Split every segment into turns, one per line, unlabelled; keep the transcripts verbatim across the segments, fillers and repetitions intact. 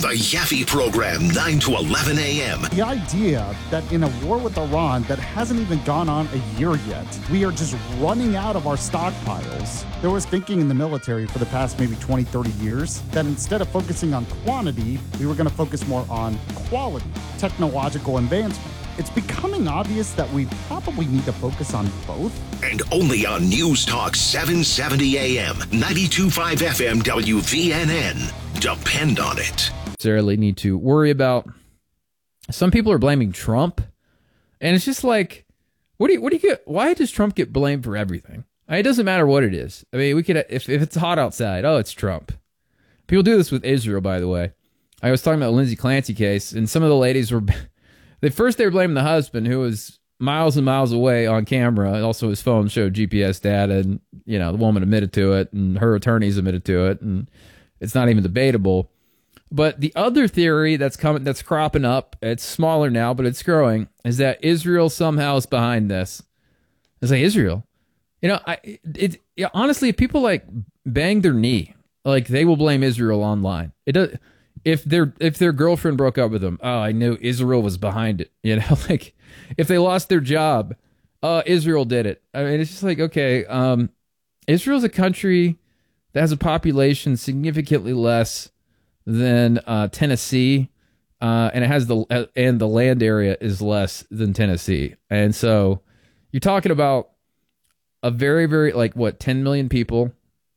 The Yaffe Program, nine to eleven a.m.
The idea that in a war with Iran that hasn't even gone on a year yet, we are just running out of our stockpiles. There was thinking in the military for the past maybe twenty, thirty years that instead of focusing on quantity, we were going to focus more on quality, technological advancement. It's becoming obvious that we probably need to focus on both.
And only on News Talk seven seventy a.m., ninety-two point five F M W V N N. Depend on it.
Necessarily need to worry about. Some people are blaming Trump, and it's just like, what do you, what do you get? Why does Trump get blamed for everything? I mean, it doesn't matter what it is. I mean, we could if if it's hot outside, oh, it's Trump. People do this with Israel, by the way. I was talking about the Lindsay Clancy case, and some of the ladies were. At first, they were blaming the husband, who was miles and miles away on camera. Also, his phone showed G P S data, and you know the woman admitted to it, and her attorneys admitted to it, and it's not even debatable. But the other theory that's coming, that's cropping up, it's smaller now, but it's growing, is that Israel somehow is behind this. It's like Israel, you know, I it, it honestly, if people like bang their knee, like they will blame Israel online. It does. If their if their girlfriend broke up with them, oh, I knew Israel was behind it. You know, like if they lost their job, uh, Israel did it. I mean, it's just like, okay, um, Israel's a country that has a population significantly less than uh, Tennessee, uh, and it has the uh, and the land area is less than Tennessee, and so you're talking about a very very like what ten million people.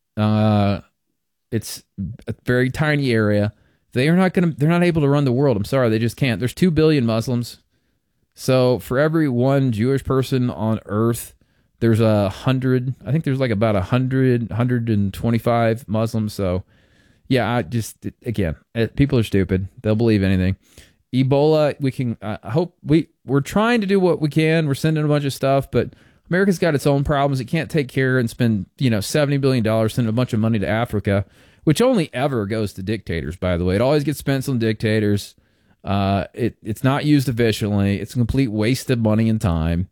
Uh, it's a very tiny area. They are not going to, they're not able to run the world. I'm sorry. They just can't. There's two billion Muslims. So for every one Jewish person on earth, there's a hundred, I think there's like about a hundred, one hundred twenty-five Muslims. So yeah, I just, again, people are stupid. They'll believe anything. Ebola, we can, I hope we, we're trying to do what we can. We're sending a bunch of stuff, but America's got its own problems. It can't take care and spend, you know, seventy billion dollars, send a bunch of money to Africa, which only ever goes to dictators, by the way. It always gets spent on dictators. Uh, it it's not used efficiently. It's a complete waste of money and time.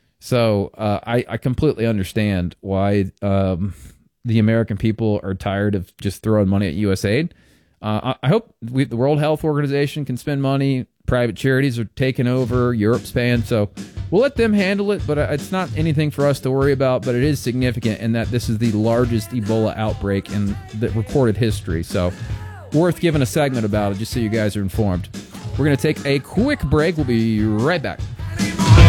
So uh, I, I completely understand why um, the American people are tired of just throwing money at U S aid. Uh, I, I hope we, the World Health Organization can spend money. Private charities are taking over. Europe's paying. So we'll let them handle it, but it's not anything for us to worry about. But it is significant in that this is the largest Ebola outbreak in the recorded history. So worth giving a segment about it just so you guys are informed. We're going to take a quick break. We'll be right back.